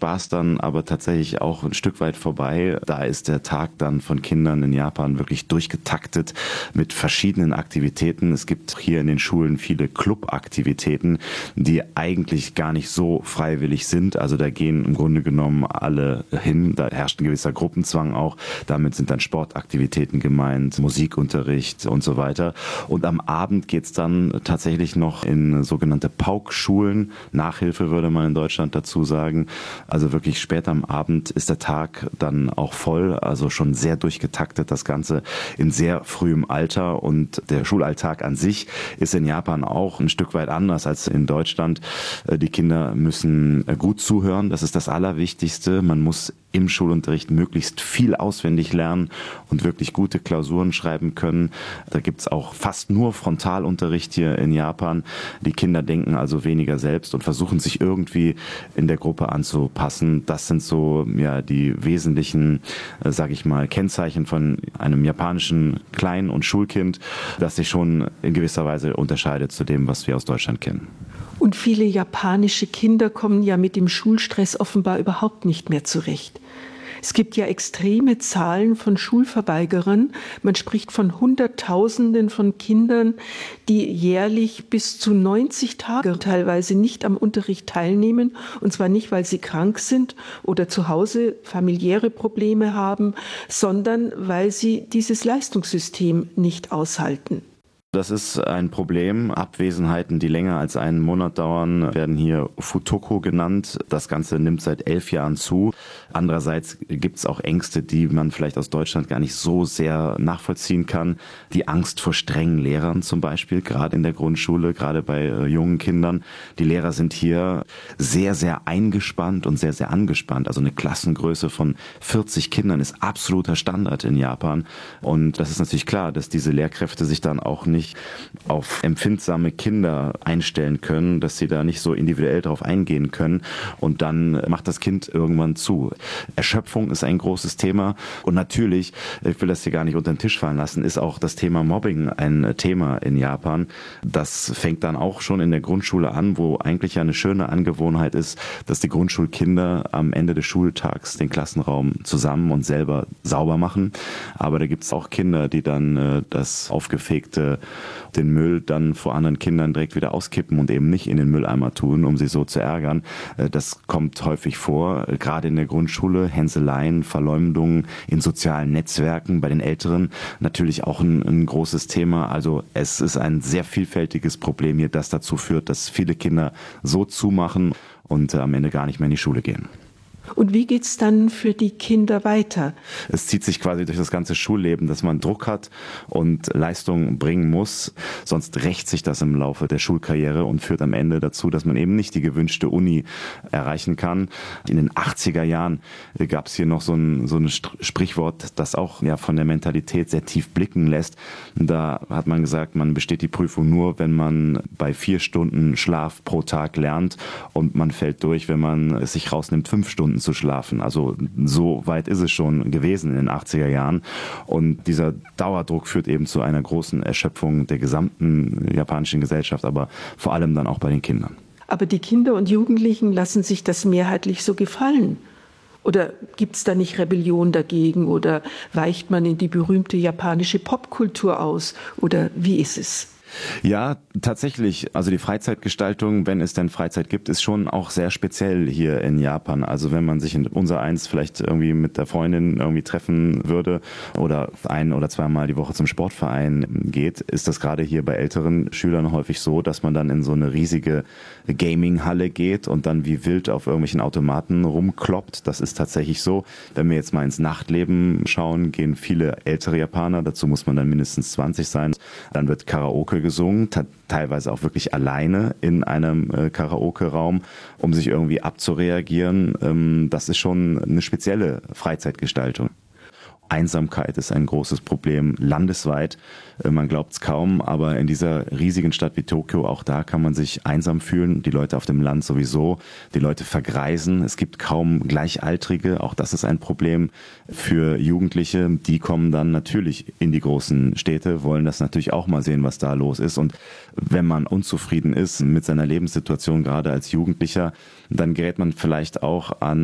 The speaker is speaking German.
Spaß dann aber tatsächlich auch ein Stück weit vorbei. Da ist der Tag dann von Kindern in Japan wirklich durchgetaktet mit verschiedenen Aktivitäten. Es gibt hier in den Schulen viele Clubaktivitäten, die eigentlich gar nicht so freiwillig sind. Also da gehen im Grunde genommen alle hin. Da herrscht ein gewisser Gruppenzwang auch. Damit sind dann Sportaktivitäten gemeint, Musikunterricht und so weiter. Und am Abend geht's dann tatsächlich noch in sogenannte Pauk-Schulen. Nachhilfe würde man in Deutschland dazu sagen. Also wirklich spät am Abend ist der Tag dann auch voll. Also schon sehr durchgetaktet das Ganze in sehr frühem Alter. Und der Schulalltag an sich ist in Japan auch ein Stück weit anders als in Deutschland. Die Kinder müssen gut zuhören. Das ist das Allerwichtigste. Man muss im Schulunterricht möglichst viel auswendig lernen und wirklich gute Klausuren schreiben können. Da gibt's auch fast nur Frontalunterricht hier in Japan. Die Kinder denken also weniger selbst und versuchen sich irgendwie in der Gruppe anzupassen. Das sind so die wesentlichen, sage ich mal, Kennzeichen von einem japanischen Klein- und Schulkind, das sich schon in gewisser Weise unterscheidet zu dem, was wir aus Deutschland kennen. Und viele japanische Kinder kommen ja mit dem Schulstress offenbar überhaupt nicht mehr zurecht. Es gibt ja extreme Zahlen von Schulverweigerern. Man spricht von Hunderttausenden von Kindern, die jährlich bis zu 90 Tage teilweise nicht am Unterricht teilnehmen. Und zwar nicht, weil sie krank sind oder zu Hause familiäre Probleme haben, sondern weil sie dieses Leistungssystem nicht aushalten. Das ist ein Problem. Abwesenheiten, die länger als einen Monat dauern, werden hier Futoko genannt. Das Ganze nimmt seit 11 Jahren zu. Andererseits gibt es auch Ängste, die man vielleicht aus Deutschland gar nicht so sehr nachvollziehen kann. Die Angst vor strengen Lehrern zum Beispiel, gerade in der Grundschule, gerade bei jungen Kindern. Die Lehrer sind hier sehr, sehr eingespannt und sehr, sehr angespannt. Also eine Klassengröße von 40 Kindern ist absoluter Standard in Japan. Und das ist natürlich klar, dass diese Lehrkräfte sich dann auch nicht auf empfindsame Kinder einstellen können, dass sie da nicht so individuell drauf eingehen können und dann macht das Kind irgendwann zu. Erschöpfung ist ein großes Thema und natürlich, ich will das hier gar nicht unter den Tisch fallen lassen, ist auch das Thema Mobbing ein Thema in Japan. Das fängt dann auch schon in der Grundschule an, wo eigentlich ja eine schöne Angewohnheit ist, dass die Grundschulkinder am Ende des Schultags den Klassenraum zusammen und selber sauber machen. Aber da gibt es auch Kinder, die dann das aufgefegte den Müll dann vor anderen Kindern direkt wieder auskippen und eben nicht in den Mülleimer tun, um sie so zu ärgern. Das kommt häufig vor, gerade in der Grundschule, Hänseleien, Verleumdungen in sozialen Netzwerken, bei den Älteren natürlich auch ein großes Thema. Also es ist ein sehr vielfältiges Problem hier, das dazu führt, dass viele Kinder so zumachen und am Ende gar nicht mehr in die Schule gehen. Und wie geht's dann für die Kinder weiter? Es zieht sich quasi durch das ganze Schulleben, dass man Druck hat und Leistung bringen muss. Sonst rächt sich das im Laufe der Schulkarriere und führt am Ende dazu, dass man eben nicht die gewünschte Uni erreichen kann. In den 80er Jahren gab es hier noch so ein Sprichwort, das auch von der Mentalität sehr tief blicken lässt. Da hat man gesagt, man besteht die Prüfung nur, wenn man bei 4 Stunden Schlaf pro Tag lernt und man fällt durch, wenn man es sich rausnimmt, 5 Stunden zu schlafen. Also so weit ist es schon gewesen in den 80er Jahren. Und dieser Dauerdruck führt eben zu einer großen Erschöpfung der gesamten japanischen Gesellschaft, aber vor allem dann auch bei den Kindern. Aber die Kinder und Jugendlichen lassen sich das mehrheitlich so gefallen. Oder gibt es da nicht Rebellion dagegen? Oder weicht man in die berühmte japanische Popkultur aus? Oder wie ist es? Ja, tatsächlich. Also die Freizeitgestaltung, wenn es denn Freizeit gibt, ist schon auch sehr speziell hier in Japan. Also wenn man sich in unsereins vielleicht irgendwie mit der Freundin irgendwie treffen würde oder 1- oder 2-mal die Woche zum Sportverein geht, ist das gerade hier bei älteren Schülern häufig so, dass man dann in so eine riesige Gaming-Halle geht und dann wie wild auf irgendwelchen Automaten rumkloppt. Das ist tatsächlich so. Wenn wir jetzt mal ins Nachtleben schauen, gehen viele ältere Japaner, dazu muss man dann mindestens 20 sein, dann wird Karaoke gesungen, teilweise auch wirklich alleine in einem Karaoke-Raum, um sich irgendwie abzureagieren. Das ist schon eine spezielle Freizeitgestaltung. Einsamkeit ist ein großes Problem landesweit. Man glaubt es kaum, aber in dieser riesigen Stadt wie Tokio, auch da kann man sich einsam fühlen. Die Leute auf dem Land sowieso. Die Leute vergreisen. Es gibt kaum Gleichaltrige. Auch das ist ein Problem für Jugendliche. Die kommen dann natürlich in die großen Städte, wollen das natürlich auch mal sehen, was da los ist. Und wenn man unzufrieden ist mit seiner Lebenssituation, gerade als Jugendlicher, dann gerät man vielleicht auch an